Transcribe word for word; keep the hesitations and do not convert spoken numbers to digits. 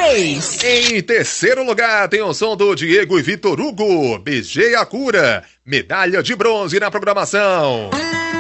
três. Em terceiro lugar, tem o som do Diego e Vitor Hugo, Beijei a Cura, medalha de bronze na programação.